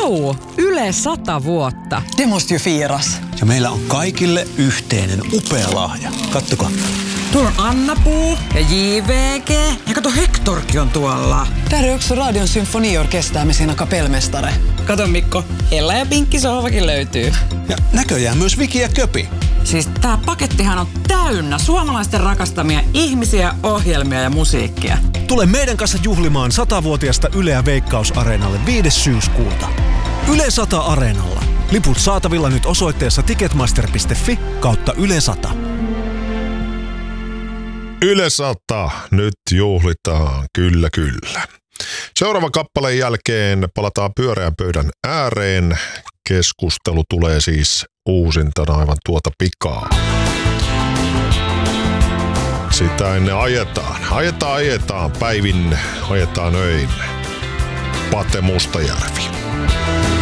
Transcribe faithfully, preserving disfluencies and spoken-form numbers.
Juu, Yle sata vuotta. Det måste ju firas. Ja meillä on kaikille yhteinen upea lahja. Kattokaa. Tuolla on Anna-Puu ja J V G. Ja kato, Hektorkin on tuolla. Där är också Radion symfoniorkester med sina kapellmästare. Kato Mikko, Ella ja Pinkki sohvakin löytyy. Ja näköjään myös Viki ja Köpi. Siis tää pakettihan on täynnä suomalaisten rakastamia ihmisiä, ohjelmia ja musiikkia. Tule meidän kanssa juhlimaan satavuotiasta Yleä Veikkaus-areenalle viides syyskuuta. Yle sata Areenalla. Liput saatavilla nyt osoitteessa ticketmaster piste fi kautta Yle sata. Yle sata, nyt juhlitaan, kyllä kyllä. Seuraavan kappaleen jälkeen palataan pyöreän pöydän ääreen. Keskustelu tulee siis uusintana aivan tuota pikaa. Sitä ennen ajetaan, ajetaan, ajetaan, päivin ajetaan öin. Pate Mustajärvi.